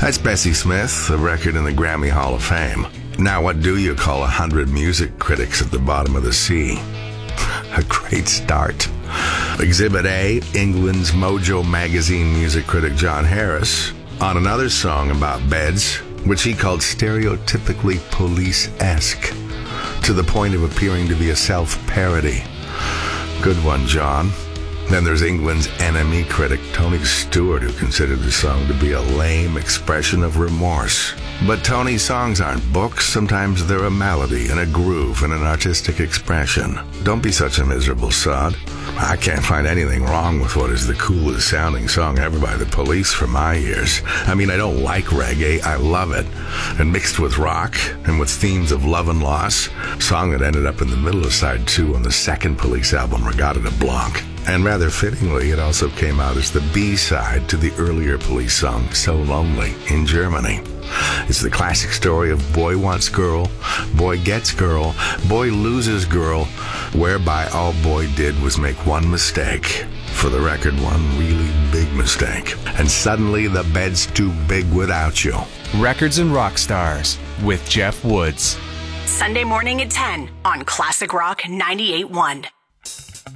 That's Bessie Smith, a record in the Grammy Hall of Fame. Now, what do you call 100 music critics at the bottom of the sea? A great start. Exhibit A, England's Mojo magazine music critic John Harris, on another song about beds, which he called stereotypically police-esque, to the point of appearing to be a self-parody. Good one, John. Then there's England's enemy critic Tony Stewart, who considered the song to be a lame expression of remorse. But Tony's songs aren't books. Sometimes they're a melody and a groove and an artistic expression. Don't be such a miserable sod. I can't find anything wrong with what is the coolest sounding song ever by the Police for my ears. I mean, I don't like reggae, I love it. And mixed with rock and with themes of love and loss, a song that ended up in the middle of side 2 on the second Police album, Reggatta de Blanc. And rather fittingly, it also came out as the B-side to the earlier Police song, So Lonely, in Germany. It's the classic story of boy wants girl, boy gets girl, boy loses girl, whereby all boy did was make one mistake. For the record, one really big mistake. And suddenly the bed's too big without you. Records and Rock Stars with Jeff Woods. Sunday morning at 10 on Classic Rock 98.1.